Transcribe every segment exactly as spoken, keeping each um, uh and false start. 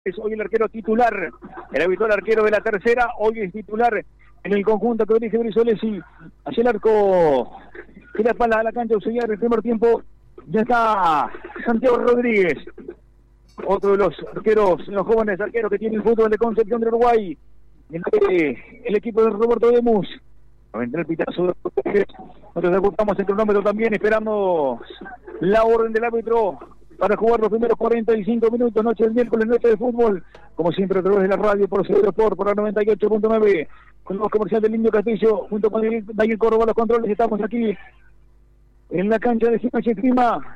Es hoy el arquero titular, el habitual arquero de la tercera, hoy es titular en el conjunto que dirige Brisolesi. Hacia el arco, que la espalda a la cancha auxiliar del primer tiempo. Ya está Santiago Rodríguez, otro de los arqueros, los jóvenes arqueros que tiene el fútbol de Concepción de Uruguay. El, el equipo de Roberto Demus. El pitazo de Rodríguez. Nosotros ajustamos el cronómetro también, esperamos la orden del árbitro para jugar los primeros cuarenta y cinco minutos, noche del miércoles, noche de fútbol, como siempre a través de la radio, por Cero Sport, por la noventa y ocho punto nueve, con los comerciales del Indio Castillo, junto con Daniel Córdoba, los controles. Estamos aquí en la cancha de Gimnasia Esgrima.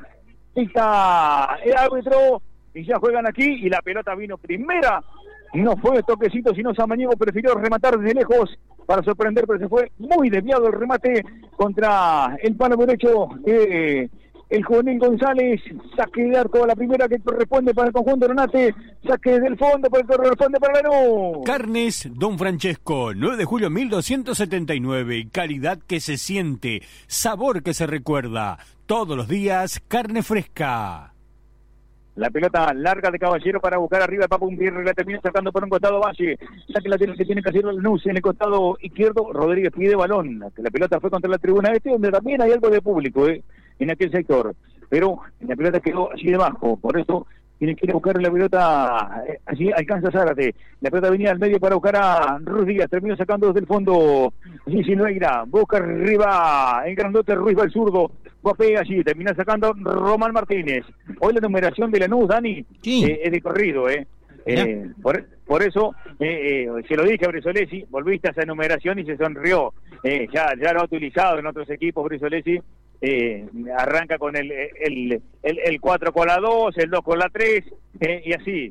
Está el árbitro y ya juegan aquí, y la pelota vino primera, no fue toquecito, sino Samaniego prefirió rematar desde lejos para sorprender, pero se fue muy desviado el remate contra el palo derecho de el juvenil González. Saque de arco a la primera que corresponde para el conjunto Renate. Saque del fondo para el que corresponde para Lanús. Carnes Don Francesco, nueve de julio mil doscientos setenta y nueve. Calidad que se siente, sabor que se recuerda. Todos los días, carne fresca. La pelota larga de Caballero para buscar arriba el Papu Umpierre, la termina sacando por un costado Valle. Saque la tiene que tiene que hacer Lanús en el costado izquierdo. Rodríguez pide balón. La pelota fue contra la tribuna este, donde también hay algo de público, ¿eh? En aquel sector, pero la pelota quedó allí debajo, por eso tiene que ir a buscar la pelota, eh, allí alcanza Zárate, la pelota venía al medio para buscar a Ruiz Díaz, terminó sacando desde el fondo, allí Silveira, busca arriba, en grandote Ruiz va el zurdo, guapea allí, termina sacando Román Martínez. Hoy la numeración de Lanús, Dani, sí. eh, es de corrido, eh. Eh, por, por eso eh, eh, se lo dije a Brisolesi, volviste a esa numeración y se sonrió. Eh, ya, ya lo ha utilizado en otros equipos Brisolesi. Eh, arranca con el el, el el cuatro con la dos, el dos con la tres, eh, y así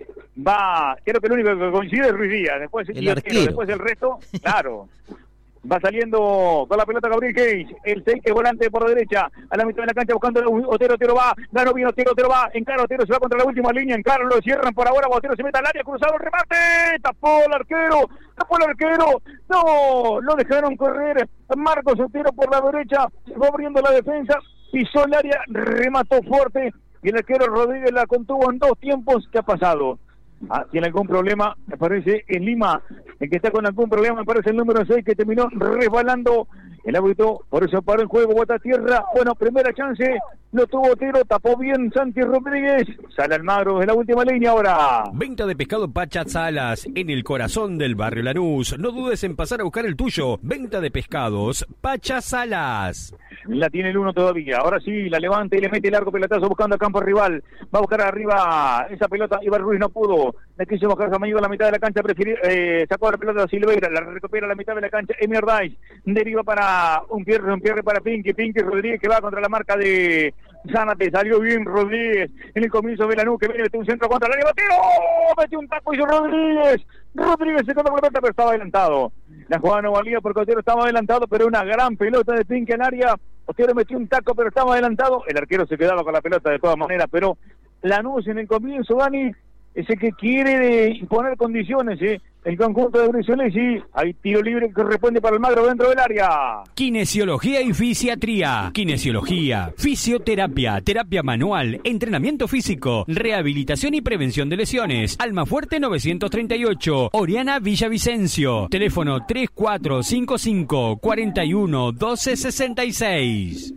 va. Creo que el único que coincide es Ruiz Díaz, después el, el arquero, después el resto, claro. Va saliendo con la pelota Gabriel Hayes, el seis que volante por la derecha, a la mitad de la cancha buscando a Otero. Otero va, ganó bien Otero, Otero va, encara Otero, se va contra la última línea, encara, lo cierran por ahora, Otero se mete al área, cruzado el remate, tapó el arquero, tapó el arquero, no, lo dejaron correr, Marcos Otero por la derecha, se va abriendo la defensa, pisó el área, remató fuerte, y el arquero Rodríguez la contuvo en dos tiempos. ¿Qué ha pasado? Ah, tiene algún problema, me parece, en Lima, el que está con algún problema, me parece el número seis, que terminó resbalando el árbitro, por eso paró el juego, bota a tierra. Bueno, primera chance, lo tuvo Otero, tapó bien Santi Rodríguez, sale Almagro de la última línea ahora. Venta de pescado Pacha Salas, en el corazón del barrio Lanús, no dudes en pasar a buscar el tuyo. Venta de pescados Pacha Salas. La tiene el uno todavía, ahora sí, la levanta y le mete el largo pelotazo buscando al campo rival, va a buscar arriba esa pelota, Iván Ruiz no pudo, le quiso bajar Samaniego a la mitad de la cancha, prefirió, eh, sacó la pelota a Silveira, la recupera a la mitad de la cancha, Emir Dais, deriva para Umpierre, Umpierre para Pinky, Pinky Rodríguez que va contra la marca de Zárate, salió bien Rodríguez, en el comienzo de Lanús que viene, mete un centro contra el área, bateo, metió un taco, hizo Rodríguez, Rodríguez se quedó con la pelota pero estaba adelantado, la jugada no valía porque Otero estaba adelantado, pero una gran pelota de Pinky en área, Otero metió un taco pero estaba adelantado, el arquero se quedaba con la pelota de todas maneras, pero Lanús en el comienzo, Dani, ese que quiere de imponer condiciones, ¿eh? El conjunto de Brisolesi, hay tiro libre que corresponde para Almagro dentro del área. Kinesiología y fisiatría. Kinesiología, fisioterapia, terapia manual, entrenamiento físico, rehabilitación y prevención de lesiones. Almafuerte novecientos treinta y ocho, Oriana Villavicencio. Teléfono tres cuatro cinco cinco, cuatro uno uno dos seis seis.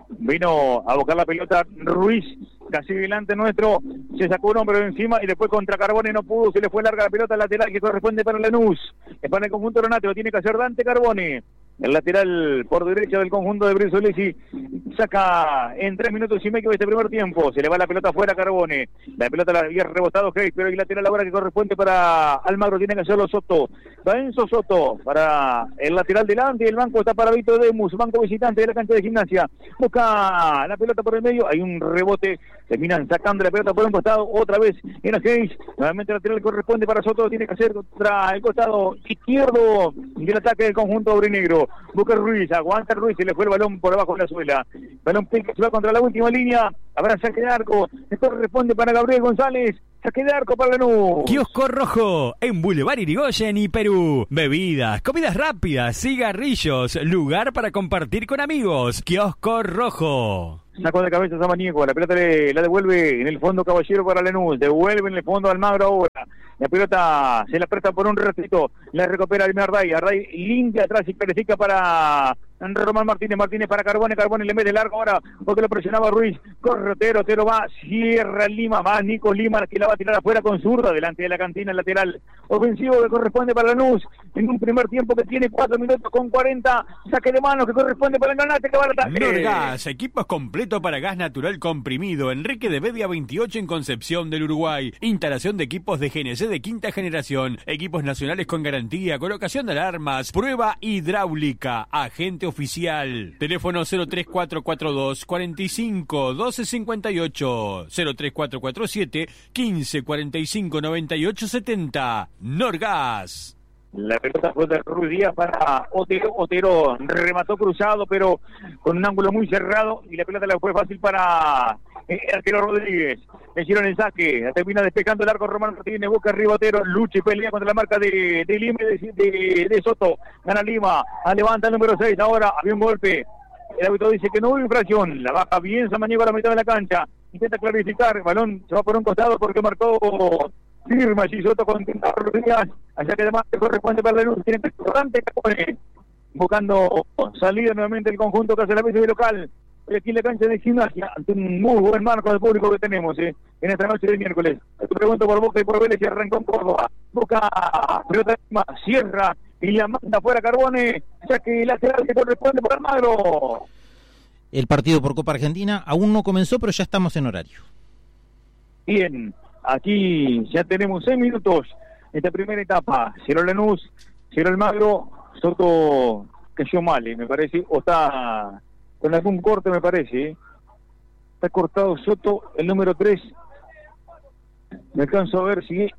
Vino a buscar la pelota Ruiz, casi delante nuestro, se sacó un hombre de encima y después contra Carbone no pudo, se le fue larga la pelota lateral que corresponde para Lanús, es para el conjunto Renate, lo tiene que hacer Dante Carbone, el lateral por derecha del conjunto de Brisolesi, saca en tres minutos y medio de este primer tiempo, se le va la pelota afuera a Carbone, la pelota la había rebotado Hayes, pero el lateral ahora que corresponde para Almagro, tiene que hacerlo Soto, va Enzo Soto para el lateral delante, el banco está para Vito Demus, banco visitante de la cancha de Gimnasia, busca la pelota por el medio, hay un rebote, terminan sacando la pelota por un costado, otra vez en Hayes, nuevamente el lateral corresponde para Soto, tiene que hacer contra el costado izquierdo del ataque del conjunto aurinegro, busca Ruiz, aguanta Ruiz, se le fue el balón por abajo de la suela, balón que se va contra la última línea, habrá saque de arco, esto corresponde para Gabriel González, saque de arco para Lanús. Kiosco Rojo, en Boulevard Irigoyen y Perú. Bebidas, comidas rápidas, cigarrillos, lugar para compartir con amigos. Kiosco Rojo. Sacó de cabeza Samaniego, la pelota le, la devuelve en el fondo Caballero para Lanús, devuelve en el fondo Almagro ahora, la pelota se la presta por un ratito, la recupera el Arday, Arday limpia atrás y clarifica para Román Martínez, Martínez para Carbone, Carbone le mete largo ahora porque lo presionaba Ruiz, corre Otero, Otero va, cierra Lima, va Nico Lima que la va a tirar afuera con zurda delante de la cantina lateral ofensivo que corresponde para Lanús en un primer tiempo que tiene cuatro minutos con cuarenta, saque de manos que corresponde para el Granate que va al ataque. Norgas, equipos completo para gas natural comprimido, Enrique de Bedia veintiocho en Concepción del Uruguay, instalación de equipos de G N C de quinta generación, equipos nacionales con garantía, colocación de alarmas, prueba hidráulica, agente oficial, teléfono cero tres cuatro cuatro dos cuatro cinco uno dos cinco ocho, cero tres cuatro cuatro siete uno cinco cuatro cinco nueve ocho siete cero, Norgas. La pelota fue de Ruiz Díaz para Otero, Otero remató cruzado pero con un ángulo muy cerrado y la pelota le fue fácil para el arquero Rodríguez, le hicieron el saque, termina despejando el arco Román Martínez, busca arriba Otero, lucha y pelea contra la marca de, de Lima de, de, de Soto, gana Lima, levanta el número seis, ahora había un golpe, el árbitro dice que no hubo infracción, la baja bien Samaniego a la mitad de la cancha, intenta clarificar, el balón se va por un costado porque marcó firma allí Soto con Rodríguez, allá que además corresponde para Lanús, tiene restaurante buscando salida nuevamente el conjunto que hace la mesa de local. Hoy aquí en la cancha de Gimnasia, ante un muy buen marco de público que tenemos eh, en esta noche de miércoles. Te pregunto por Boca y por Vélez y arrancó en Córdoba. Boca, pelota cierra y la manda fuera Carbone, ya que la lateral que corresponde por Almagro. El partido por Copa Argentina aún no comenzó, pero ya estamos en horario. Bien, aquí ya tenemos seis minutos en esta primera etapa. Cero Lanús, cero Almagro. Soto cayó mal, eh, me parece, o está con algún corte, me parece. Eh. Está cortado Soto, el número tres. Me alcanzo a ver si...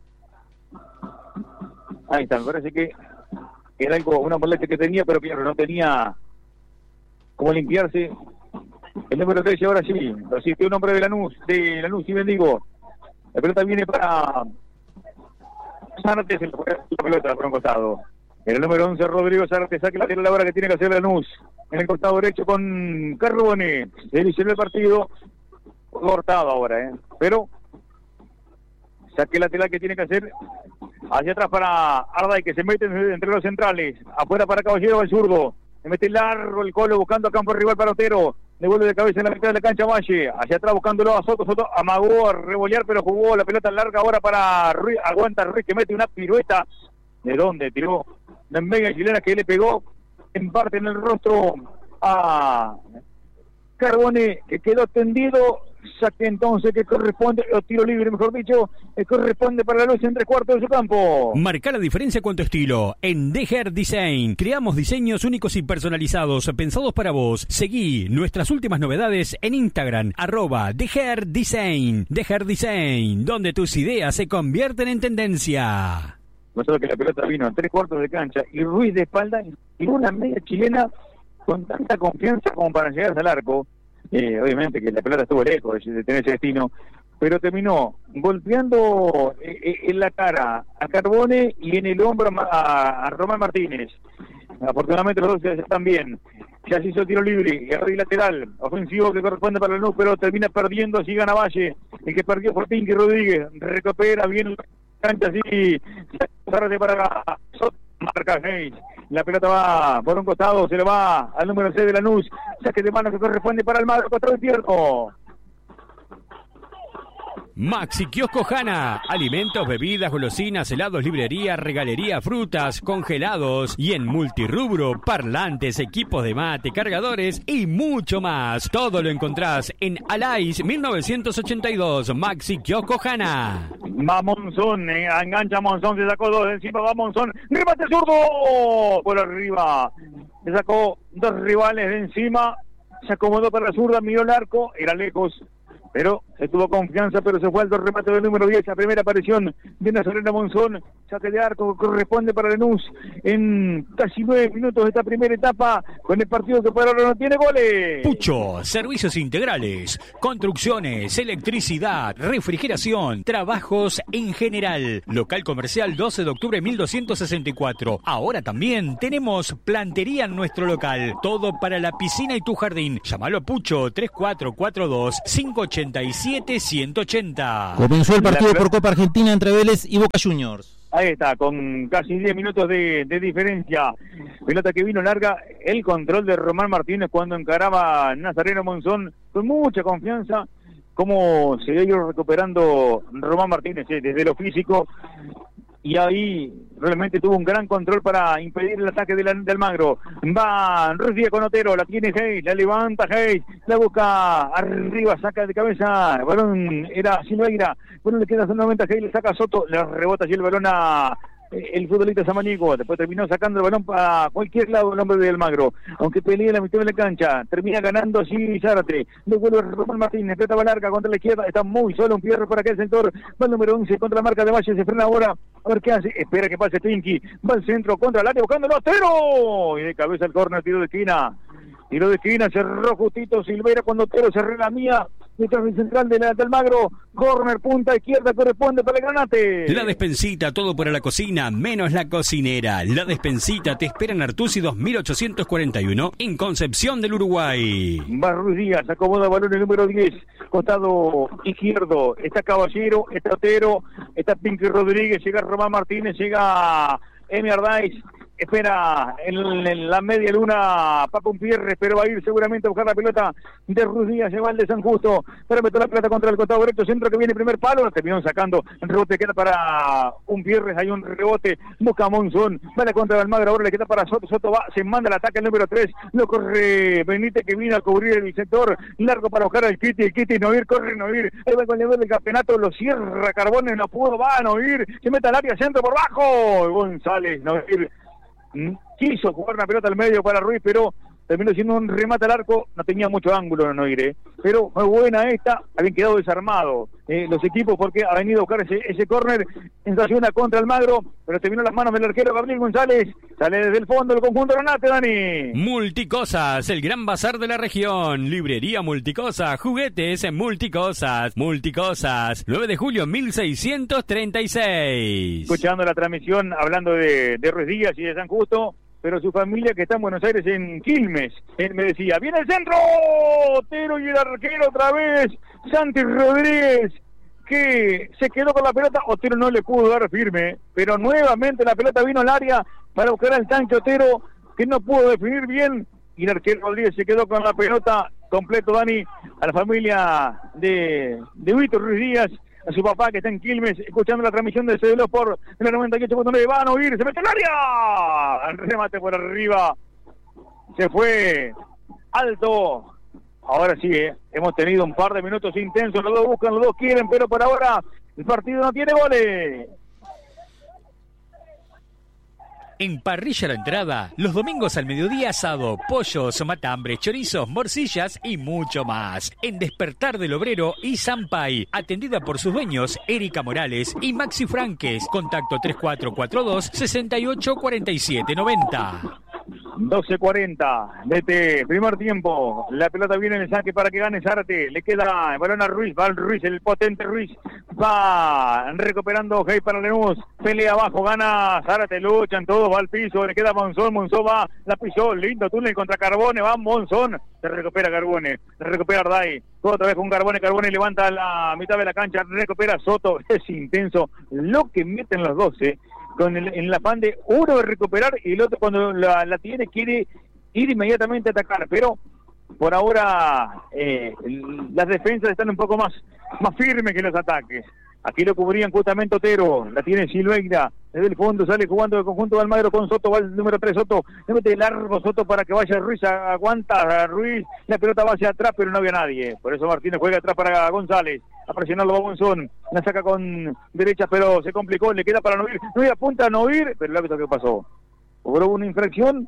Ahí está, me parece que era algo, una molestia que tenía, pero claro, no tenía cómo limpiarse. El número tres y ahora sí, lo asistió un hombre de Lanús, de Lanús, si bien digo. La pelota viene para Zárate, se la pelota por un costado. El número once, Rodrigo Zárate, saque la tira la hora que tiene que hacer Lanús. En el costado derecho con Carbone. Se inició el partido. Cortado ahora, ¿eh? Pero saque lateral que tiene que hacer hacia atrás para Arday, que se mete entre los centrales. Afuera para Caballero, al zurdo. Se mete largo el Colo buscando a campo rival para Otero. Devuelve de cabeza en la mitad de la cancha Valle. Hacia atrás buscándolo a Soto. Soto amagó a revolear, pero jugó la pelota larga ahora para Ruiz. Aguanta Ruiz que mete una pirueta. ¿De dónde? Tiró la mega chilena que le pegó en parte en el rostro a Carbone, que quedó tendido. Saque entonces que corresponde, o tiro libre mejor dicho, que corresponde para la luz en tres cuartos de su campo. Marca la diferencia con tu estilo. En The Hair Design creamos diseños únicos y personalizados pensados para vos. Seguí nuestras últimas novedades en Instagram, arroba The Hair Design. The Hair Design, donde tus ideas se convierten en tendencia. Nosotros que la pelota vino a tres cuartos de cancha y Ruiz de espalda y una media chilena con tanta confianza como para llegar al arco. Eh, obviamente que la pelota estuvo lejos de tener ese destino, pero terminó golpeando eh, en la cara a Carbone y en el hombro a, a Román Martínez. Afortunadamente los dos ya están bien. Ya se hizo tiro libre, y arriba lateral, ofensivo que corresponde para el Lanús, pero termina perdiendo, así gana Valle, el que perdió por Pinky Rodríguez, recupera bien la cancha, así, para marca Hayes. La pelota va por un costado, se le va al número seis de Lanús, saque de mano que corresponde para Almagro, contra el izquierdo. Maxi Kiosco Hanna, alimentos, bebidas, golosinas, helados, librería, regalería, frutas, congelados y en multirrubro, parlantes, equipos de mate, cargadores y mucho más. Todo lo encontrás en Alais mil novecientos ochenta y dos, Maxi Kiosco Hanna. Va Monzón, eh, engancha Monzón, se sacó dos de encima, va Monzón, remate zurdo, por arriba, se sacó dos rivales de encima, se acomodó para la zurda, miró el arco, era lejos, pero se tuvo confianza, pero se fue al remate del número diez, la primera aparición de Nazareno Monzón, saque de arco corresponde para Lanús en casi nueve minutos de esta primera etapa, con el partido que por ahora no tiene goles. Pucho, servicios integrales, construcciones, electricidad, refrigeración, trabajos en general. Local comercial doce de octubre mil doscientos sesenta y cuatro. Ahora también tenemos plantería en nuestro local. Todo para la piscina y tu jardín. Llámalo a Pucho tres cuatro cuatro dos, cinco ocho siete, uno ocho cero. Comenzó el partido por Copa Argentina entre Vélez y Boca Juniors. Ahí está, con casi diez minutos de, de diferencia. Pelota que vino larga, el control de Román Martínez cuando encaraba Nazareno Monzón con mucha confianza. Cómo se ha ido recuperando Román Martínez eh, desde lo físico. Y ahí realmente tuvo un gran control para impedir el ataque de, la, de Almagro. Va Ruiz Díaz con Otero, la tiene Hayes, la levanta Hayes, la busca arriba, saca de cabeza, el balón era Silveira, bueno, le queda solamente a Hayes, le saca a Soto, le rebota allí el balón a el futbolista Samaniego, después terminó sacando el balón para cualquier lado el hombre de Almagro, aunque pelea la mitad de la cancha, termina ganando así Zárate, devuelve Román Martínez, pelota va larga contra la izquierda, está muy solo un Pierro por aquel sector, va el número once contra la marca de Valle, se frena ahora, a ver qué hace, espera que pase Pinky, va al centro contra el área buscándolo, Otero, y de cabeza el córner, tiro de esquina, tiro de esquina, cerró justito Silveira cuando Otero cerró la mía, detrás del central de, la, de Almagro, corner, punta izquierda, corresponde para el Granate. La Despensita, todo para la cocina, menos la cocinera. La Despensita te espera en Artusi dos mil ochocientos cuarenta y uno, en Concepción del Uruguay. Va Ruiz Díaz, acomoda el balón el número diez, costado izquierdo, está Caballero, está Otero, está Pinky Rodríguez, llega Román Martínez, llega Emi Ardáiz, espera en, en la media luna Papo Pierres, pero va a ir seguramente a buscar la pelota de Ruiz Díaz, lleva el de San Justo, pero metió la pelota contra el costado derecho, centro que viene primer palo, lo terminó sacando, el rebote queda para un Pierres, hay un rebote, busca Monzón, va la contra de Almagro, ahora le queda para Soto, Soto va, se manda el ataque el número tres, lo corre Benítez que vino a cubrir el sector, largo para buscar al Kitty, el Kitty no ir, corre no ir, ahí va con el nivel del campeonato, lo cierra Carbone, no pudo, va a no ir, se mete al área, centro por bajo, González, no ir, quiso jugar una pelota al medio para Ruiz, pero terminó siendo un remate al arco, no tenía mucho ángulo, no iré, pero fue buena esta, habían quedado desarmados eh, los equipos porque ha venido a buscar ese, ese córner en situación contra Almagro, pero terminó las manos del arquero Gabriel González, sale desde el fondo el conjunto Granate, Dani. Multicosas, el gran bazar de la región, librería Multicosas, juguetes en Multicosas, Multicosas, nueve de julio mil seiscientos treinta y seis. Escuchando la transmisión, hablando de, de Ruiz Díaz y de San Justo, pero su familia que está en Buenos Aires, en Quilmes, él me decía, viene el centro, Otero y el arquero otra vez, Santi Rodríguez, que se quedó con la pelota, Otero no le pudo dar firme, pero nuevamente la pelota vino al área para buscar al tanque Otero, que no pudo definir bien, y el arquero Rodríguez se quedó con la pelota completo, Dani, a la familia de, de Víctor Ruiz Díaz, a su papá que está en Quilmes, escuchando la transmisión de C D L por el noventa y ocho punto nueve, van a oír, se mete en el área, el remate por arriba, se fue alto, ahora sí, eh, hemos tenido un par de minutos intensos, los dos buscan, los dos quieren, pero por ahora el partido no tiene goles. En Parrilla La Entrada, los domingos al mediodía asado, pollos, matambres, chorizos, morcillas y mucho más. En Despertar del Obrero y Sampay, atendida por sus dueños Erika Morales y Maxi Franques. Contacto tres cuatro cuatro dos, seis ocho cuatro siete nueve cero. doce cuarenta de este primer tiempo, la pelota viene en el saque para que gane Zárate, le queda el balón a Ruiz, va el Ruiz, el potente Ruiz, va recuperando Hey para Lanús, pelea abajo, gana Zárate, luchan todos, va al piso, le queda Monzón, Monzón va, la pisó, lindo túnel contra Carbone, va Monzón, se recupera Carbone, se recupera Arday, otra vez con Carbone, Carbone levanta la mitad de la cancha, recupera Soto, es intenso lo que meten los dos, eh. con el, en el afán de uno de recuperar y el otro cuando la, la tiene quiere ir inmediatamente a atacar, pero por ahora eh, las defensas están un poco más, más firmes que los ataques. Aquí lo cubrían justamente Otero, la tiene Silveira, desde el fondo sale jugando el conjunto de Almagro con Soto, va el número tres Soto, le mete largo Soto para que vaya Ruiz, aguanta a Ruiz, la pelota va hacia atrás pero no había nadie, por eso Martínez juega atrás para González, a presionarlo a Bonzón, la saca con derecha pero se complicó, le queda para Noir, Noir apunta a Noir, pero el árbitro ¿qué pasó? Hubo una infracción,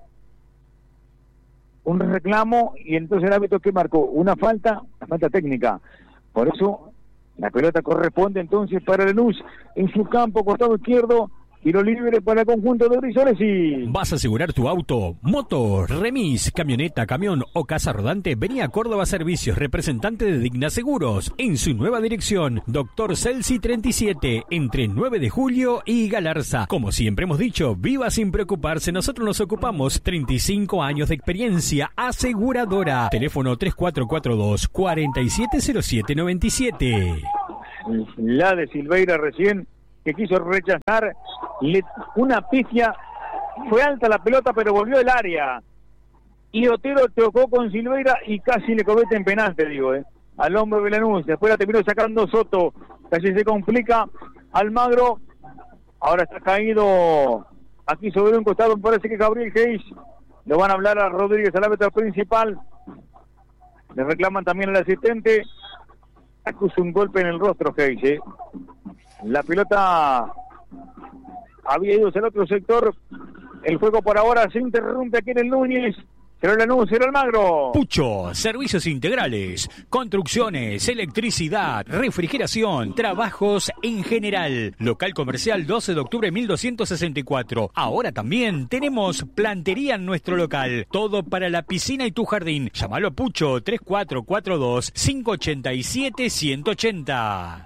un reclamo y entonces el árbitro ¿qué marcó? Una falta, una falta técnica, por eso La pelota corresponde entonces para Lanús en su campo, costado izquierdo. Tiro libre para el conjunto de Brizoles y... ¿Vas a asegurar tu auto, moto, remis, camioneta, camión o casa rodante? Vení a Córdoba Servicios, representante de Digna Seguros, en su nueva dirección, Doctor Celsi treinta y siete, entre nueve de julio y Galarza. Como siempre hemos dicho, viva sin preocuparse, nosotros nos ocupamos. treinta y cinco años de experiencia aseguradora. Teléfono tres cuatro cuatro dos, cuatro siete cero siete nueve siete. La de Silveira recién, que quiso rechazar, le, una pifia, fue alta la pelota pero volvió del área y Otero tocó con Silveira y casi le cometen penal, te digo, eh, al hombre de Lanús. Después la terminó sacando Soto, casi se complica Almagro, ahora está caído aquí sobre un costado, me parece que Gabriel Hayes, lo van a hablar a Rodríguez, al árbitro principal, le reclaman también al asistente, acusa un golpe en el rostro Hayes, eh. La pelota había ido hacia el otro sector. El juego por ahora se interrumpe aquí en el Núñez. Será Lanús, será Almagro. Pucho, servicios integrales, construcciones, electricidad, refrigeración, trabajos en general. Local comercial doce de octubre mil doscientos sesenta y cuatro. Ahora también tenemos plantería en nuestro local. Todo para la piscina y tu jardín. Llámalo a Pucho tres cuatro cuatro dos, cinco ocho siete, uno cero ocho.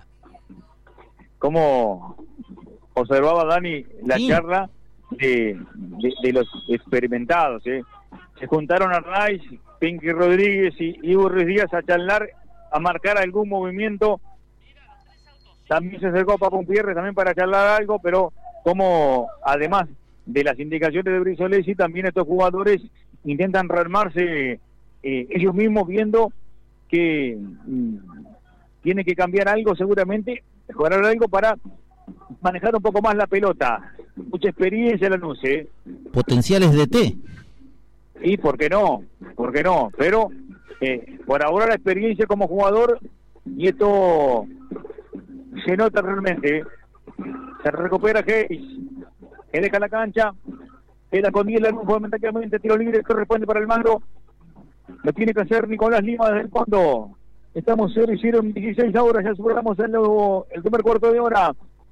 Como observaba Dani la sí. charla de, de, de los experimentados, ¿eh? Se juntaron a Raiz, Pinky Rodríguez y Ivo Ruiz Díaz a charlar, a marcar algún movimiento. También se acercó a Papo Pierre también para charlar algo, pero como además de las indicaciones de Brizoles, y también estos jugadores intentan rearmarse eh, ellos mismos, viendo que mmm, tiene que cambiar algo seguramente, mejorar algo para manejar un poco más la pelota. Mucha experiencia Lanús, ¿eh? Potenciales de T. Y por qué no, por qué no, pero eh, por ahora la experiencia como jugador, y esto se nota realmente. Se recupera Hayes, que deja la cancha, queda con diez Lanús, momentáneamente tiro libre que corresponde para el Magro. Lo tiene que hacer Nicolás Lima desde el fondo. Estamos cero y cero en dieciséis horas, ya superamos el, el primer cuarto de hora.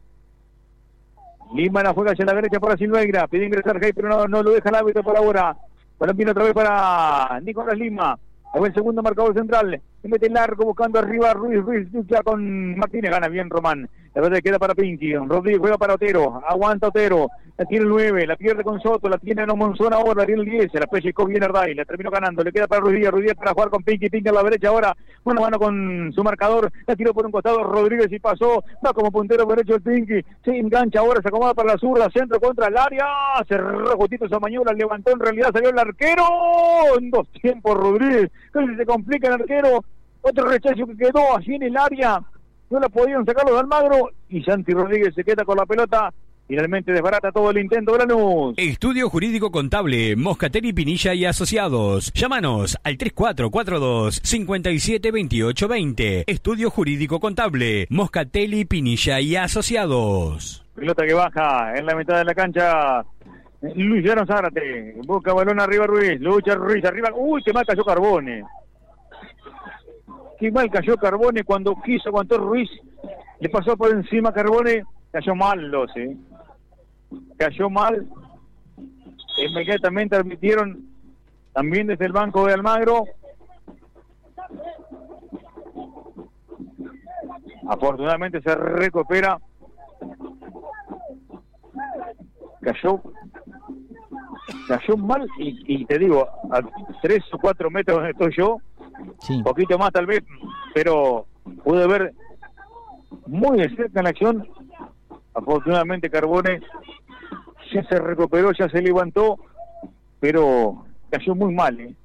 Lima la juega hacia la derecha para Silveira, pide ingresar Hayes, pero no, no lo deja el árbitro por ahora. Balón viene otra vez para Nicolás Lima. Ahora el segundo marcador central. Se mete largo buscando arriba Ruiz. Ruiz lucha con Martínez. Gana bien Román. La verdad queda para Pinky. Rodríguez juega para Otero. Aguanta Otero. La tiene el nueve. La pierde con Soto. La tiene no Monzón ahora. La tiene el diez. La pellizcó bien Arday. La terminó ganando. Le queda para Ruiz Díaz. Ruiz Díaz para jugar con Pinky. Pinky a la derecha ahora. Mano a mano con su marcador. La tiró por un costado Rodríguez y pasó. Va como puntero derecho el Pinky. Se engancha ahora. Se acomoda para la zurda. Centro contra el área. Cerró justito esa maniobra. Levantó. En realidad salió el arquero. En dos tiempos Rodríguez. Casi se complica el arquero. Otro rechazo que quedó allí en el área. No la podían sacar los de Almagro. Y Santi Rodríguez se queda con la pelota. Finalmente desbarata todo el intento de Lanús. Estudio Jurídico Contable, Moscatelli, Pinilla y Asociados. Llámanos al tres cuatro cuatro dos, cinco siete dos ocho dos cero. Estudio Jurídico Contable, Moscatelli, Pinilla y Asociados. Pelota que baja en la mitad de la cancha. Luciano Zárate. Busca balón arriba Ruiz. Lucha Ruiz arriba. Uy, qué mal cayó Carbone. Qué mal cayó Carbone cuando quiso aguantar Ruiz. Le pasó por encima Carbone. Cayó mal los, ¿eh? Cayó mal. Inmediatamente admitieron también desde el banco de Almagro. Afortunadamente se recupera. Cayó cayó mal y, y te digo, a tres o cuatro metros donde estoy yo, sí. Un poquito más tal vez, pero pude ver muy de cerca en la acción. Afortunadamente Carbone ya se recuperó, ya se levantó, pero cayó muy mal, ¿eh?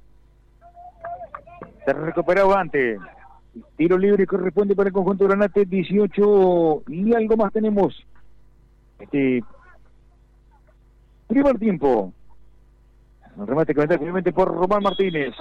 Se recuperaba antes. Tiro libre corresponde para el conjunto Granate, dieciocho y algo más tenemos. Este primer tiempo. El remate que vendrá finalmente por Román Martínez.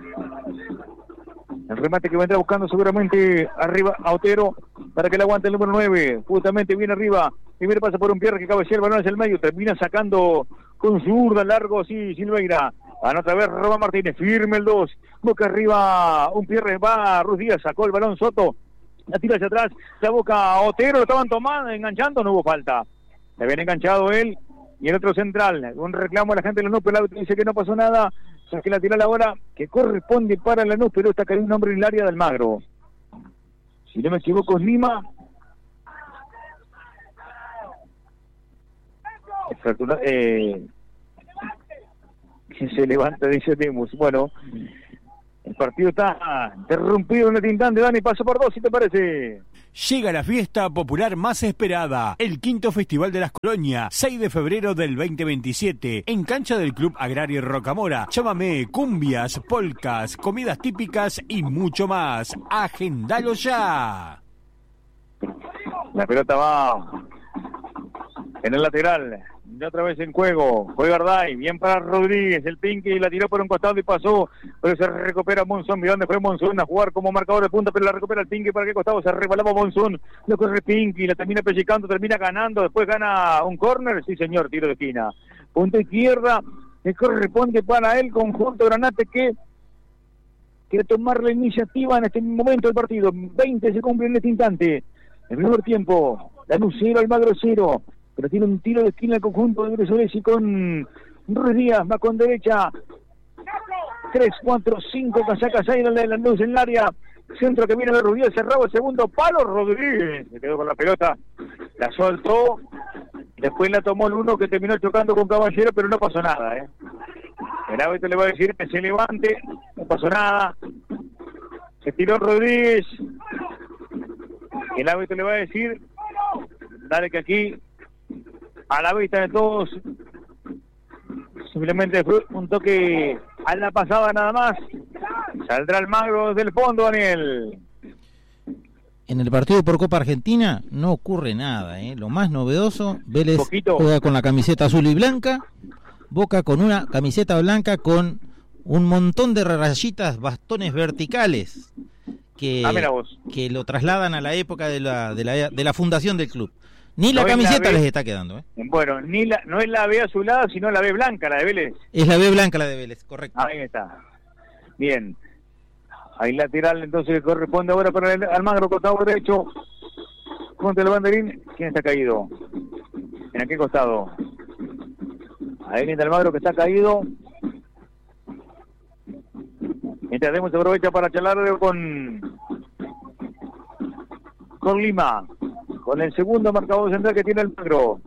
El remate que vendrá buscando seguramente arriba a Otero para que le aguante el número nueve. Justamente viene arriba. Primero pasa por un Pierre que cabecea el balón hacia el medio. Termina sacando con su urda largo, sí, Silveira. Van otra vez Román Martínez. Firme el dos. Busca arriba un Pierre. Va Ruiz Díaz. Sacó el balón Soto. La tira hacia atrás, la boca a Otero, lo estaban tomando, enganchando, no hubo falta. Le habían enganchado él y el otro central. Un reclamo a la gente de Lanús, pero el árbitro dice que no pasó nada. O sea que la tira ahora que corresponde para Lanús, pero está cayendo un hombre en el área de Almagro. Si no me equivoco es Lima. Eh, se levanta, dice Temus. Bueno, el partido está interrumpido en este instante. Dani, paso por dos, si te parece. Llega la fiesta popular más esperada, el quinto Festival de las Colonias, seis de febrero del veinte veintisiete, en cancha del Club Agrario Rocamora. Chamamé, cumbias, polcas, comidas típicas y mucho más. ¡Agendalo ya! La pelota va en el lateral, de otra vez en juego, juega Arday, bien para Rodríguez, el Pinky la tiró por un costado y pasó, pero se recupera Monzón, mirá dónde fue Monzón a jugar como marcador de punta, pero la recupera el Pinky, para qué costado se rebalaba Monzón, lo corre Pinky, la termina pellizcando, termina ganando, después gana un córner, sí señor, tiro de esquina, punta izquierda, que corresponde para el conjunto Granate que quiere tomar la iniciativa en este momento del partido. Veinte se cumple en este instante, el primer tiempo, Lanús cero, Almagro cero, pero tiene un tiro de esquina el conjunto de Bresolesi con Ruiz Díaz, va con derecha, tres, cuatro, cinco, casacas ahí en la luz en el área, centro que viene de Ruiz Díaz, cerrado el segundo palo, Rodríguez, se quedó con la pelota, la soltó, después la tomó el uno que terminó chocando con Caballero, pero no pasó nada, ¿eh? El árbitro le va a decir que se levante, no pasó nada, se tiró Rodríguez, el árbitro le va a decir, dale que aquí, a la vista de todos, simplemente fue un toque a la pasada nada más. Saldrá Almagro desde el fondo, Daniel. En el partido por Copa Argentina no ocurre nada, ¿eh? Lo más novedoso, Vélez Poquito. juega con la camiseta azul y blanca, Boca con una camiseta blanca con un montón de rayitas, bastones verticales que, ah, mira vos. que lo trasladan a la época de la, de la, de la fundación del club. Ni la no camiseta la les está quedando, ¿eh? Bueno, ni la, no es la B azulada, sino la B blanca, la de Vélez. Es la B blanca la de Vélez, correcto. Ahí está. Bien. Ahí lateral, entonces que corresponde ahora para el Almagro, costado derecho. Contra el banderín. ¿Quién está caído? ¿En qué costado? Ahí viene el Almagro que está caído. Mientras Demos se aprovecha para charlar con con Lima. Con el segundo marcador central que tiene el Almagro.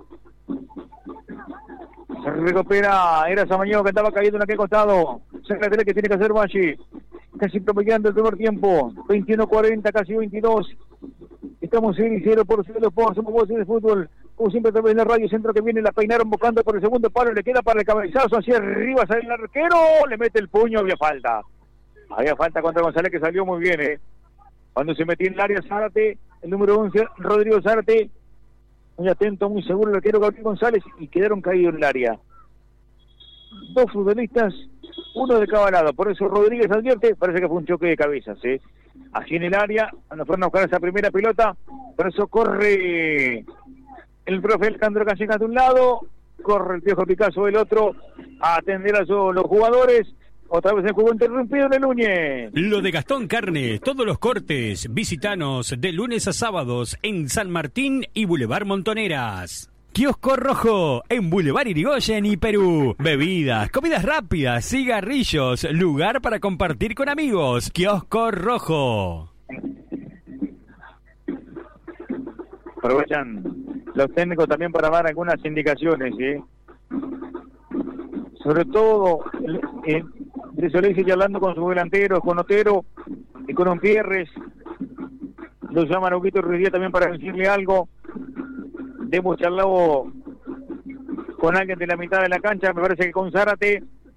Se recupera, era Samaño que estaba cayendo en aquel costado. Se lateral que tiene que hacer Valle. Casi promediando el primer tiempo. veintiuno cuarenta, casi veintidós. Estamos en cero por cero por Somos Voces de Fútbol. Como siempre, a través de la radio, centro que viene, la peinaron buscando por el segundo palo. Le queda para el cabezazo hacia arriba. Sale el arquero. Le mete el puño. Había falta. Había falta contra González que salió muy bien, ¿eh? Cuando se metió en el área Zárate, el número once, Rodrigo Zárate, muy atento, muy seguro el arquero Gabriel González, y quedaron caídos en el área. Dos futbolistas, uno de cada lado, por eso Rodríguez advierte, parece que fue un choque de cabezas, ¿eh? Así en el área, cuando fueron a buscar esa primera pelota, por eso corre el profe Alejandro Callejas de un lado, corre el Piojo Picasso del otro, a atender a su, los jugadores. Otra vez el juego interrumpido de Núñez. Lo de Gastón Carnes, todos los cortes, visitanos de lunes a sábados en San Martín y Boulevard Montoneras. Kiosco Rojo, en Boulevard Irigoyen y Perú. Bebidas, comidas rápidas, cigarrillos, lugar para compartir con amigos. Kiosco Rojo. Aprovechan los técnicos también para dar algunas indicaciones, ¿sí? Sobre todo, eh, Bresolesi sigue hablando con sus delanteros, con Otero y con Umpierres. Lo llaman a Huguito Ruiz Díaz también para decirle algo. Hemos charlado con alguien de la mitad de la cancha, me parece que con Zárate.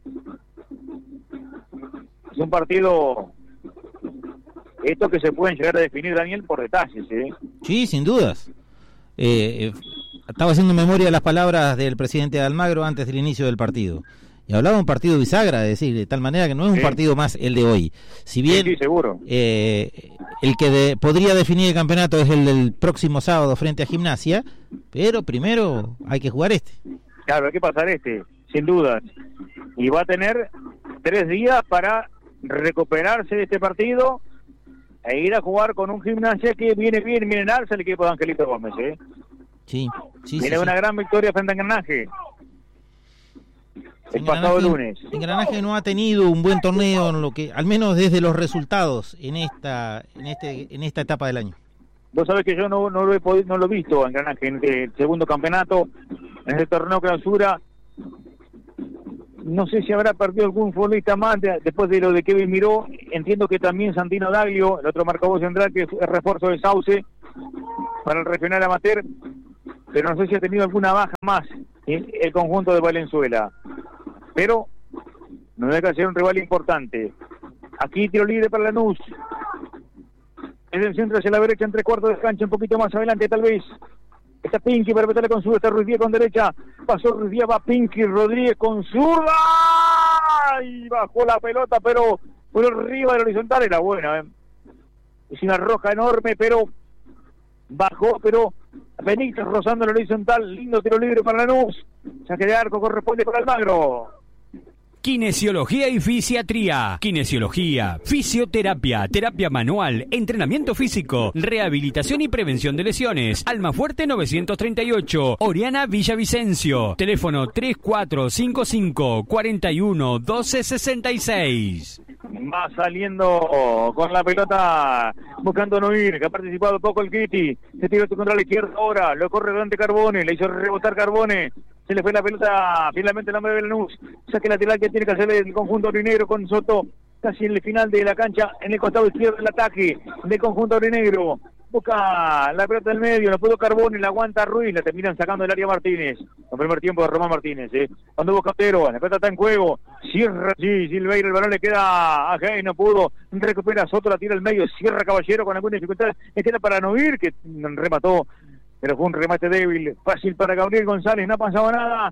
Es un partido, esto que se pueden llegar a definir, Daniel, por detalles, ¿eh? Sí, sin dudas. Eh, estaba haciendo memoria de las palabras del presidente de Almagro antes del inicio del partido. Y hablaba de un partido bisagra, es decir, de tal manera que no es un sí. partido más el de hoy. Si bien sí, sí, seguro. Eh, el que de, podría definir el campeonato es el del próximo sábado frente a Gimnasia, pero primero hay que jugar este. Claro, hay que pasar este, sin dudas. Y va a tener tres días para recuperarse de este partido e ir a jugar con un Gimnasia que viene bien, viene en alza el equipo de Angelito Gómez, ¿eh? Sí, sí, Viene sí, una sí. gran victoria frente a Engranaje. El Engranaje, pasado lunes. Engranaje no ha tenido un buen torneo, en lo que, al menos desde los resultados en esta, en este, en esta etapa del año. Vos sabés que yo no, no lo he podido, no lo he visto a Engranaje en el segundo campeonato, en este torneo clausura. No sé si habrá perdido algún futbolista más de, después de lo de Kevin Miró. Entiendo que también Santino Daglio, el otro marcador central, que es refuerzo de Sauce para el regional amateur, pero no sé si ha tenido alguna baja más en el conjunto de Valenzuela. Pero no deja de ser un rival importante. Aquí tiro libre para Lanús. Es el centro hacia la derecha, en tres cuartos de cancha, un poquito más adelante tal vez. Está Pinky para meterle con zurda, está Ruiz Díaz con derecha. Pasó Ruiz Díaz, va Pinky, Rodríguez con zurda. Y bajó la pelota, pero por arriba del horizontal era buena. ¿eh? Es una roja enorme, pero bajó, pero Benítez rozando el horizontal. Lindo tiro libre para Lanús. Saque de arco corresponde para Almagro. Kinesiología y fisiatría. Kinesiología, fisioterapia, terapia manual, entrenamiento físico, rehabilitación y prevención de lesiones. Almafuerte novecientos treinta y ocho, Oriana Villavicencio. Teléfono tres cuatro cinco cinco, cuatro uno, uno dos seis seis. Va saliendo con la pelota, buscando no ir, que ha participado poco el Kitty. Se tira contra la izquierda ahora, lo corre delante Carbone, le hizo rebotar Carbone. Se le fue la pelota finalmente al hombre de Lanús. Saque lateral que tiene que hacer el conjunto aurinegro con Soto. Casi en el final de la cancha, en el costado izquierdo del ataque del conjunto aurinegro. Busca la pelota del medio, no pudo Carbone, la aguanta Ruiz, la terminan sacando del área Martínez. El primer tiempo de Román Martínez, ¿eh? Cuando busca Otero, la pelota está en juego. Cierra, sí, Silveira, el balón le queda a Gay, no pudo. Recupera Soto, la tira al medio, cierra Caballero con alguna dificultad. Le queda para Noir, que remató. Pero fue un remate débil, fácil para Gabriel González, no ha pasado nada.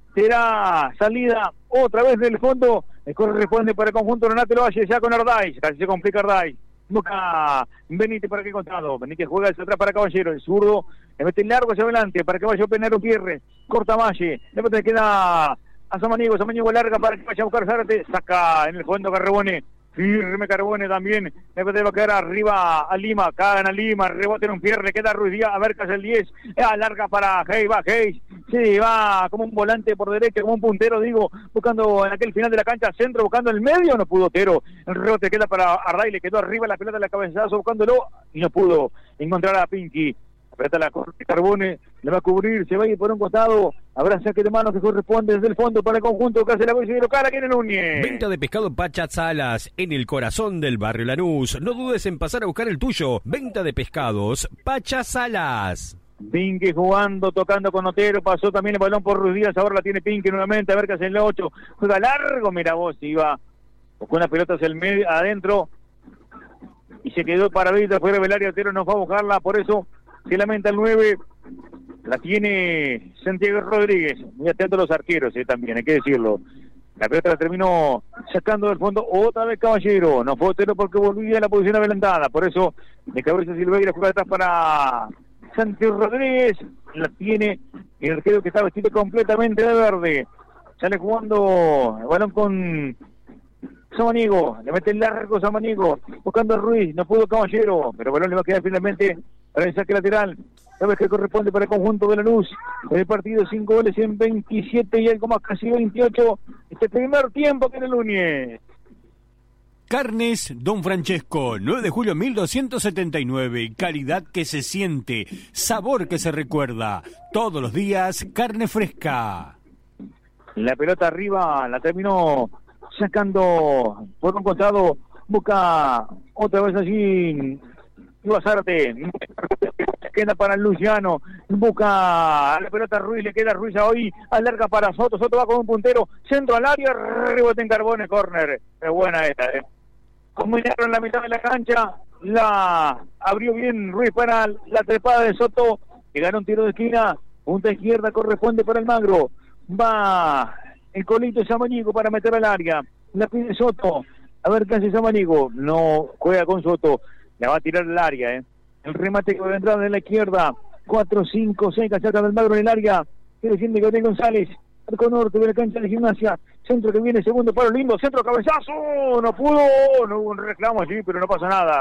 Será salida otra vez del fondo. El corresponde para el conjunto Renato Valle, ya con Ardaiz. Casi se complica Ardaiz. Busca Benítez para qué costado. Benítez juega hacia atrás para Caballero. El zurdo le mete largo hacia adelante para que vaya a Penero Pierre. Corta Valle. Después le queda a Samaniego. Samaniego larga para que vaya a buscar Zárate. Saca en el fondo Carbone. Firme Carbone también. Después va a quedar arriba a Lima. Cagan a Lima. Rebote en un Pierre. Le queda a Ruiz Díaz. A ver qué hace el diez. Ah, larga para Hayes. Va Hayes. Sí, va como un volante por derecha, como un puntero, digo, buscando en aquel final de la cancha, centro, buscando el medio, no pudo Otero. El rebote queda para Array, le quedó arriba la pelota de la cabezazo, buscándolo, y no pudo encontrar a Pinky. La pelota la corre Carbone, le va a cubrir, se va a ir por un costado. Habrá saque de mano que corresponde desde el fondo para el conjunto que hace la bolsa de local aquí en el Núñez. Venta de pescado Pacha Salas, en el corazón del barrio Lanús. No dudes en pasar a buscar el tuyo. Venta de pescados Pacha Salas. Pinky jugando, tocando con Otero, pasó también el balón por Ruiz Díaz, ahora la tiene Pinky nuevamente, a ver qué hace en el ocho, juega largo, mira vos, iba, buscó una pelota hacia el medio, adentro, y se quedó paradita fuera del área. Otero no fue a buscarla, por eso se lamenta el nueve, la tiene Santiago Rodríguez, muy atento a los arqueros, eh, también, hay que decirlo. La pelota la terminó sacando del fondo otra vez Caballero, no fue Otero porque volvía a la posición adelantada, por eso de cabeza Silveira juega atrás para Santiago Rodríguez, la tiene el arquero que está vestido completamente de verde. Sale jugando el balón con Samaniego, le mete el largo Samaniego, buscando a Ruiz, no pudo Caballero, pero el balón le va a quedar finalmente para el saque lateral. Sabes que corresponde para el conjunto de Lanús. En el partido cinco goles en veintisiete y algo más, casi veintiocho. Este primer tiempo que en el Núñez. Carnes Don Francesco, nueve de julio mil doscientos setenta y nueve, calidad que se siente, sabor que se recuerda, todos los días carne fresca. La pelota arriba la terminó sacando por un costado, busca otra vez allí Zárate, queda para Luciano, busca la pelota Ruiz, le queda Ruiz a hoy, alarga para Soto, Soto va con un puntero, centro al área, rebote en Carbone, córner, es buena esta, eh. Combinaron la mitad de la cancha, la abrió bien Ruiz para la trepada de Soto, que ganó un tiro de esquina, punta izquierda corresponde para el Magro, va el colito Samaniego para meter al área, la pide Soto, a ver qué hace Samaniego, no juega con Soto, la va a tirar al área, eh. El remate que va a entrar de la izquierda, cuatro, cinco, seis, cachaca del Magro en el área, que defiende Gabriel González, arco norte de la cancha de Gimnasia, centro que viene, segundo palo lindo, centro cabezazo, no pudo, no hubo un reclamo allí, pero no pasa nada.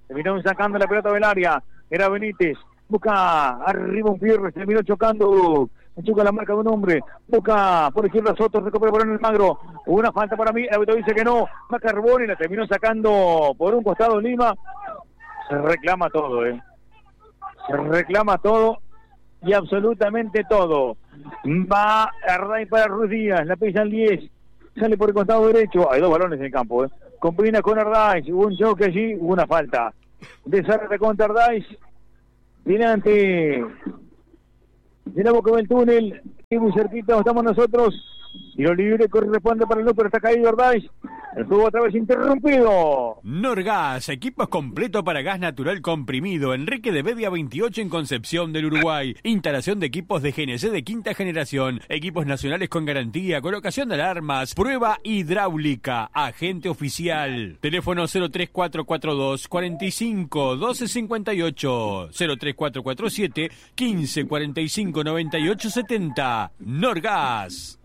terminó sacando la pelota del área, era Benítez, busca arriba un Pierre, terminó chocando, choca la marca de un hombre, busca por izquierda Soto, recupera por Almagro, hubo una falta para mí, el árbitro dice que no, va Carboni, la terminó sacando por un costado Lima, se reclama todo, eh, se reclama todo, y absolutamente todo, va Arday para Ruiz Díaz, la pisa al diez, sale por el costado derecho, hay dos balones en el campo, eh, combina con Arday, hubo un choque allí, hubo una falta, de Zárate contra Arday, delante de la boca del túnel, y muy cerquita estamos nosotros, tiro libre corresponde para el no, pero está caído Arday, el juego otra vez interrumpido. Norgas, equipos completos para gas natural comprimido, Enrique de Bedia veintiocho en Concepción del Uruguay, instalación de equipos de G N C de quinta generación, equipos nacionales con garantía, colocación de alarmas, prueba hidráulica, agente oficial, teléfono cero tres cuatro cuatro dos, cuarenta y cinco, doce cincuenta y ocho, cero tres cuatro cuatro siete, quince, cuarenta y cinco, noventa y ocho, setenta, Norgas.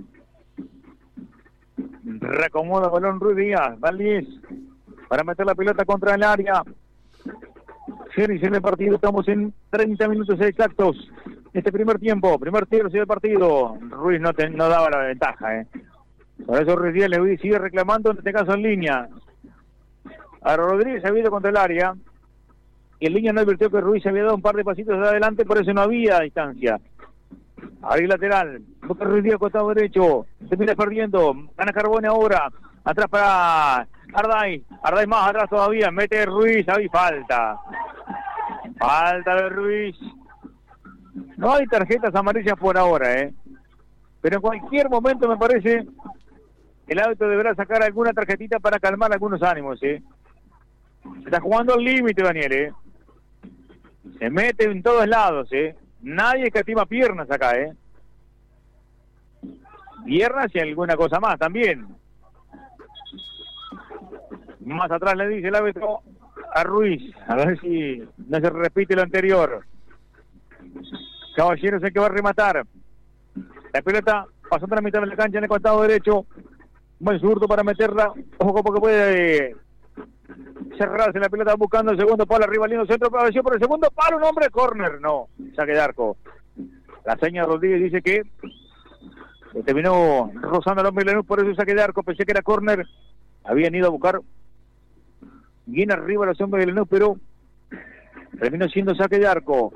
Reacomoda balón Ruiz Díaz, Valdés, para meter la pelota contra el área. Series en el partido, estamos en treinta minutos exactos. Este primer tiempo, primer tercio del partido. Ruiz no, te, no daba la ventaja, eh. Por eso Ruiz Díaz le sigue reclamando, en este caso en línea. A Rodríguez se había ido contra el área. Y en línea no advirtió que Ruiz se había dado un par de pasitos de adelante, por eso no había distancia. Ahí lateral, Boca Ruiz Díaz, costado derecho, termina perdiendo, gana Carboni ahora, atrás para Arday, Arday más atrás todavía, mete Ruiz, ahí falta, falta de Ruiz, no hay tarjetas amarillas por ahora, eh, pero en cualquier momento me parece, el árbitro deberá sacar alguna tarjetita para calmar algunos ánimos, eh, se está jugando al límite Daniel, eh, se mete en todos lados, eh, nadie escatima piernas acá, ¿eh? Piernas y alguna cosa más también. Más atrás le dice el árbitro a Ruiz, a ver si no se repite lo anterior. Caballero es el que va a rematar. La pelota pasando a la mitad de la cancha en el costado derecho. Buen zurdo para meterla. Ojo porque puede eh, cerrarse la pelota buscando el segundo palo arriba, lindo centro, apareció por el segundo palo, un hombre, córner, no, saque de arco. La seña Rodríguez dice que terminó rozando al hombre Lanús, por eso saque de arco, pensé que era córner, habían ido a buscar bien arriba los hombres de Lanús, pero terminó siendo saque de arco.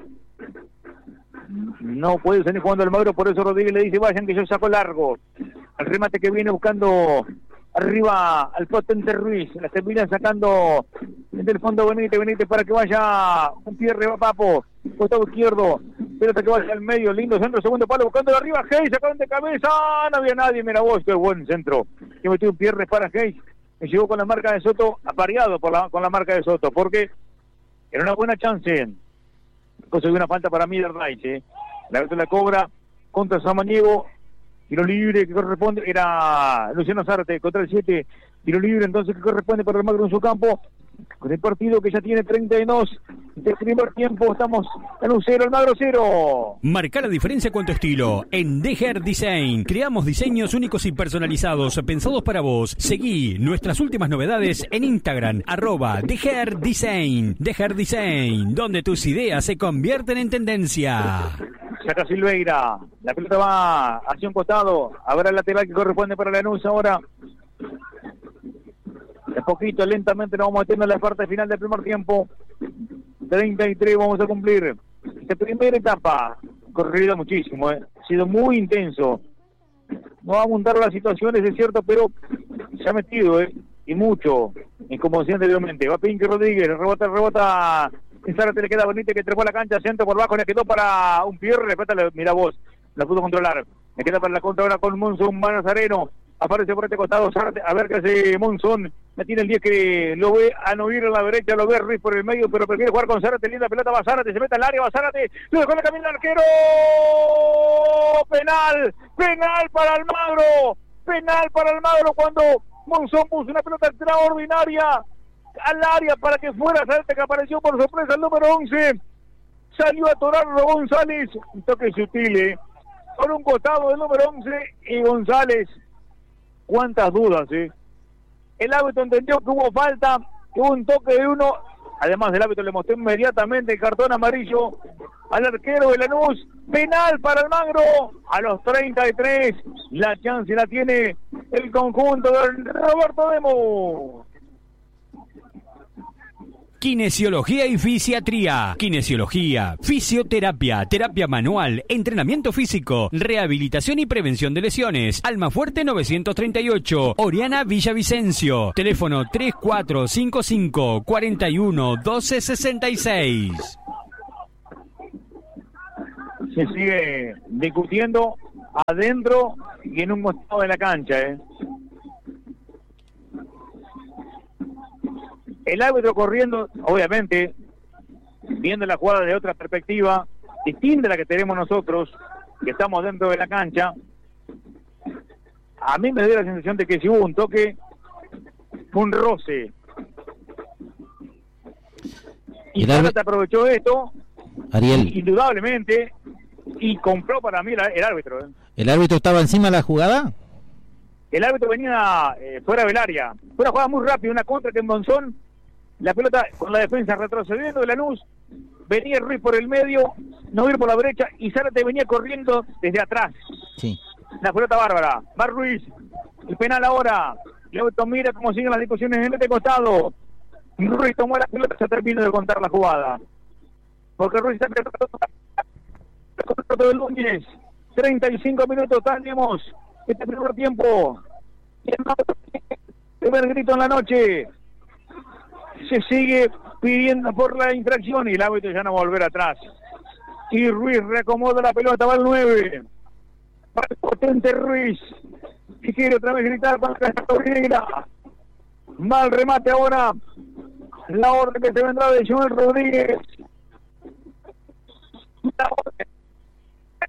No puede salir jugando Almagro, por eso Rodríguez le dice, vayan que yo saco largo. El remate que viene buscando arriba al potente Ruiz, la termina sacando desde el fondo Benítez, Benítez para que vaya un Pierre, va Papo, costado izquierdo, pelota que vaya al medio, lindo centro, segundo palo, buscando de arriba, Hayes, sacaron de cabeza, no había nadie, mira vos, qué buen centro, que metió un Pierre para Hayes, que llegó con la marca de Soto, apareado por la, con la marca de Soto, porque era una buena chance, consiguió una falta para mí de Arday, ¿eh? La vez la cobra contra Samaniego, tiro libre que corresponde, era Luciano Zárate contra el siete, tiro libre entonces que corresponde para Almagro en su campo, con el partido que ya tiene treinta y dos de primer tiempo, estamos en un cero, Almagro cero. Marca la diferencia con tu estilo. En Deger Design creamos diseños únicos y personalizados pensados para vos. Seguí nuestras últimas novedades en Instagram, arroba Deger Design. Deger Design, donde tus ideas se convierten en tendencia. Saca Silveira, la pelota va hacia un costado, habrá el lateral que corresponde para Lanús ahora. De poquito, lentamente nos vamos metiendo en la parte final del primer tiempo. treinta y tres vamos a cumplir. Esta primera etapa, corrido muchísimo, ¿eh? Ha sido muy intenso. No va a abundar las situaciones, es cierto, pero se ha metido, ¿eh? Y mucho, y como decía anteriormente. Va Pinky Rodríguez, rebota, rebota. En Zárate le queda Benítez que trepó a la cancha, centro por bajo, le quedó para un Pierre, respétale, mira vos, la pudo controlar. Le queda para la contra ahora con Monzón, Manazareno. Aparece por este costado Zárate, a ver qué hace Monzón, ya tiene el diez que lo ve a no ir a la derecha, lo ve Ruiz por el medio, pero prefiere jugar con Zárate, linda pelota, va Zárate, se mete al área, va Zárate, lo dejó en la camino al arquero, penal, penal para Almagro, penal para Almagro cuando Monzón puso una pelota extraordinaria al área para que fuera Zárate, que apareció por sorpresa el número once, salió a torarlo González, un toque sutil, eh, por un costado del número once y González. Cuántas dudas, ¿eh? El árbitro entendió que hubo falta, que hubo un toque de uno Además, el árbitro le mostró inmediatamente el cartón amarillo al arquero de Lanús. Penal para Almagro a los treinta y tres. La chance la tiene el conjunto de Roberto Demo. Kinesiología y fisiatría. Kinesiología, fisioterapia, terapia manual, entrenamiento físico, rehabilitación y prevención de lesiones. Almafuerte novecientos treinta y ocho, Oriana Villavicencio. Teléfono tres cuatro cinco cinco, cuatro uno, doce sesenta y seis. Se sigue discutiendo adentro y en un costado de la cancha, ¿eh? El árbitro corriendo, obviamente, viendo la jugada de otra perspectiva, distinta a la que tenemos nosotros, que estamos dentro de la cancha. A mí me dio la sensación de que si hubo un toque, fue un roce. Y Zárate aprovechó esto, Ariel, indudablemente, y compró para mí el, el árbitro. ¿eh? ¿El árbitro estaba encima de la jugada? El árbitro venía eh, fuera del área. Fue una jugada muy rápida, una contra que en Monzón, la pelota con la defensa retrocediendo de Lanús, venía Ruiz por el medio, no ir por la derecha, y Zárate venía corriendo desde atrás. Sí. La pelota bárbara, va Ruiz, el penal ahora, el árbitro mira cómo siguen las discusiones en este costado. Ruiz tomó la pelota, se terminó de contar la jugada. Porque Ruiz está con el Núñez. treinta y cinco minutos, tenemos este primer tiempo. Primer grito en la noche. Se sigue pidiendo por la infracción y el árbitro ya no va a volver atrás. Y Ruiz reacomoda la pelota, va el nueve. Va el potente Ruiz. Y quiere otra vez gritar para la Mal remate ahora. La orden que se vendrá de Joel Rodríguez.